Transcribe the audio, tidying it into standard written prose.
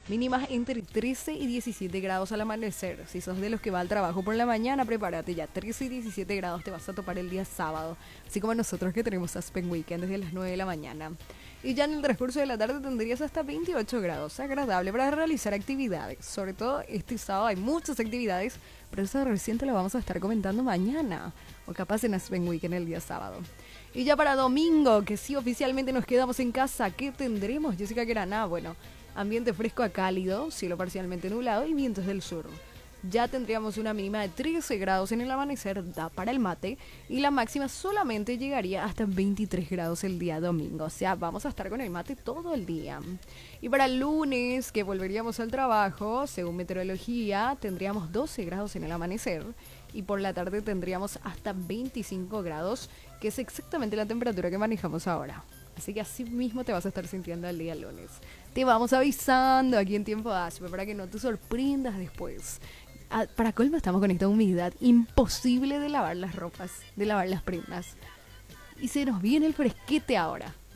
Mínimas entre 13 y 17 grados al amanecer. Si sos de los que va al trabajo por la mañana, prepárate ya. 13 y 17 grados te vas a topar el día sábado. Así como nosotros que tenemos Aspen Weekend desde las 9 de la mañana. Y ya en el transcurso de la tarde tendrías hasta 28 grados. Agradable para realizar actividades. Sobre todo este sábado hay muchas actividades, pero eso recién te lo vamos a estar comentando mañana. O capaz en Aspen Weekend el día sábado. Y ya para domingo, que sí oficialmente nos quedamos en casa, ¿qué tendremos, Jessica Queraná? Bueno, ambiente fresco a cálido, cielo parcialmente nublado y vientos del sur. Ya tendríamos una mínima de 13 grados en el amanecer, da para el mate, y la máxima solamente llegaría hasta 23 grados el día domingo. O sea, vamos a estar con el mate todo el día. Y para el lunes, que volveríamos al trabajo, según meteorología, tendríamos 12 grados en el amanecer, y por la tarde tendríamos hasta 25 grados, que es exactamente la temperatura que manejamos ahora. Así que así mismo te vas a estar sintiendo el día lunes. Te vamos avisando aquí en Tiempo Aspe para que no te sorprendas después. Para colmo estamos con esta humedad imposible de lavar las ropas, de lavar las prendas. Y se nos viene el fresquete ahora.